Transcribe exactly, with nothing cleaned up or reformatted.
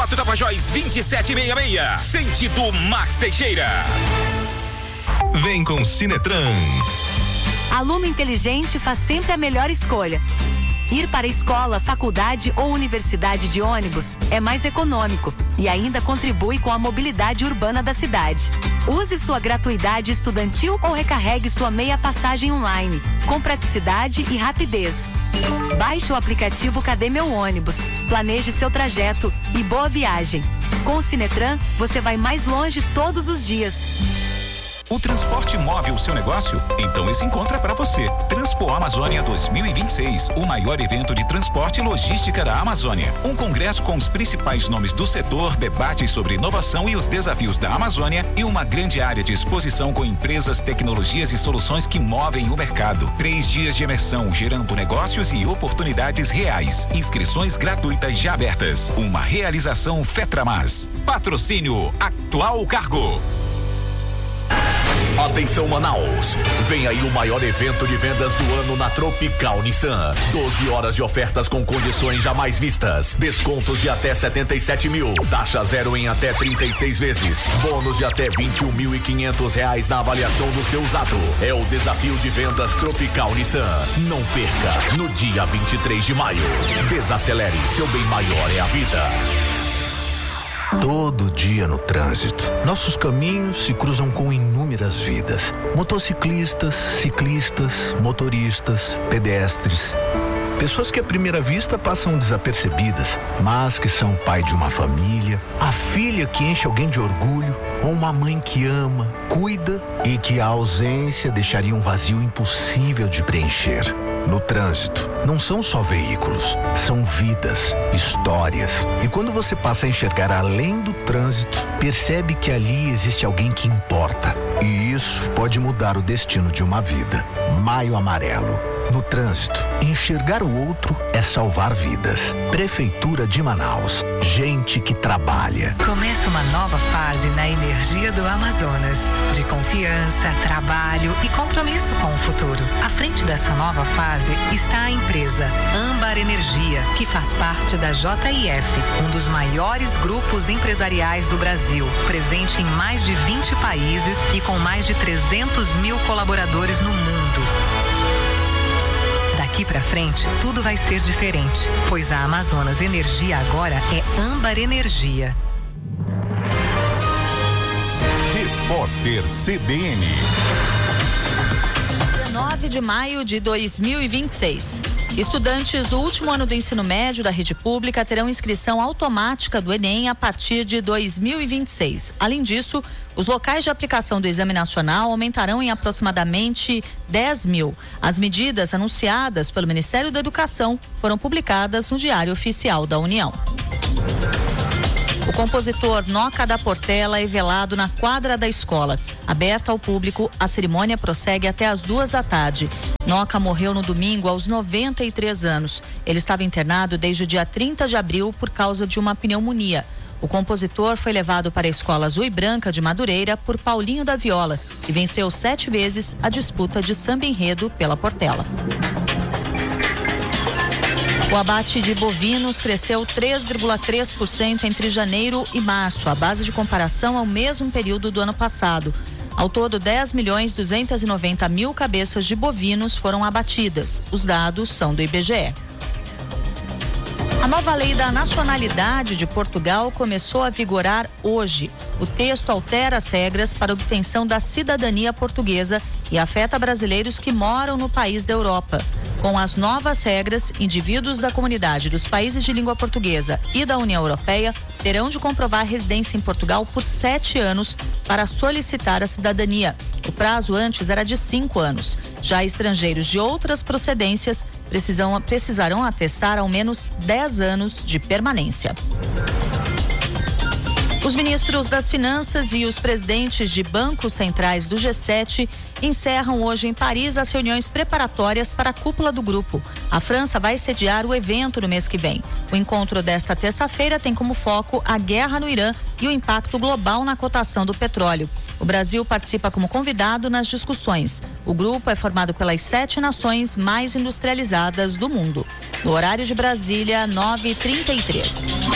Otto Tapajós vinte e sete sessenta e seis. Sentido Max Teixeira. Vem com Sinetran. Aluno inteligente faz sempre a melhor escolha. Ir para a escola, faculdade ou universidade de ônibus é mais econômico e ainda contribui com a mobilidade urbana da cidade. Use sua gratuidade estudantil ou recarregue sua meia passagem online, com praticidade e rapidez. Baixe o aplicativo Cadê Meu Ônibus? Planeje seu trajeto e boa viagem. Com o Sinetran, você vai mais longe todos os dias. O transporte move o seu negócio? Então esse encontro é para você. Transpo Amazônia dois mil e vinte e seis, o maior evento de transporte e logística da Amazônia. Um congresso com os principais nomes do setor, debates sobre inovação e os desafios da Amazônia e uma grande área de exposição com empresas, tecnologias e soluções que movem o mercado. Três dias de imersão, gerando negócios e oportunidades reais. Inscrições gratuitas já abertas. Uma realização Fetramas. Patrocínio Atual Cargo. Atenção Manaus, vem aí o maior evento de vendas do ano na Tropical Nissan. doze horas de ofertas com condições jamais vistas. Descontos de até setenta e sete mil, taxa zero em até trinta e seis vezes. Bônus de até vinte e um mil e quinhentos reais na avaliação do seu usado. É o desafio de vendas Tropical Nissan. Não perca, no dia vinte e três de maio. Desacelere, seu bem maior é a vida. Todo dia no trânsito, nossos caminhos se cruzam com inúmeras vidas. Motociclistas, ciclistas, motoristas, pedestres. Pessoas que à primeira vista passam desapercebidas, mas que são pai de uma família, a filha que enche alguém de orgulho, ou uma mãe que ama, cuida e que a ausência deixaria um vazio impossível de preencher. No trânsito, não são só veículos, são vidas, histórias. E quando você passa a enxergar além do trânsito, percebe que ali existe alguém que importa. E isso pode mudar o destino de uma vida. Maio Amarelo. No trânsito, enxergar o outro é salvar vidas. Prefeitura de Manaus. Gente que trabalha. Começa uma nova fase na energia do Amazonas. De confiança, trabalho e compromisso com o futuro. À frente dessa nova fase está a empresa Âmbar Energia, que faz parte da J I F, um dos maiores grupos empresariais do Brasil, presente em mais de vinte países e com mais de trezentos mil colaboradores no mundo. Daqui pra frente, tudo vai ser diferente, pois a Amazonas Energia agora é Âmbar Energia. Repórter C B N. dezenove de maio de dois mil e vinte e seis. Estudantes do último ano do ensino médio da rede pública terão inscrição automática do Enem a partir de dois mil e vinte e seis. Além disso, os locais de aplicação do Exame Nacional aumentarão em aproximadamente dez mil. As medidas anunciadas pelo Ministério da Educação foram publicadas no Diário Oficial da União. O compositor Noca da Portela é velado na quadra da escola. Aberta ao público, a cerimônia prossegue até as duas da tarde. Noca morreu no domingo aos noventa e três anos. Ele estava internado desde o dia trinta de abril por causa de uma pneumonia. O compositor foi levado para a Escola Azul e Branca de Madureira por Paulinho da Viola e venceu sete vezes a disputa de samba enredo pela Portela. O abate de bovinos cresceu três vírgula três por cento entre janeiro e março, a base de comparação ao mesmo período do ano passado. Ao todo, dez milhões duzentos e noventa mil cabeças de bovinos foram abatidas. Os dados são do I B G E. A nova lei da nacionalidade de Portugal começou a vigorar hoje. O texto altera as regras para obtenção da cidadania portuguesa e afeta brasileiros que moram no país da Europa. Com as novas regras, indivíduos da comunidade dos países de língua portuguesa e da União Europeia terão de comprovar residência em Portugal por sete anos para solicitar a cidadania. O prazo antes era de cinco anos. Já estrangeiros de outras procedências precisam, precisarão atestar ao menos dez anos de permanência. Os ministros das Finanças e os presidentes de bancos centrais do G sete encerram hoje em Paris as reuniões preparatórias para a cúpula do grupo. A França vai sediar o evento no mês que vem. O encontro desta terça-feira tem como foco a guerra no Irã e o impacto global na cotação do petróleo. O Brasil participa como convidado nas discussões. O grupo é formado pelas sete nações mais industrializadas do mundo. No horário de Brasília, nove e trinta e três.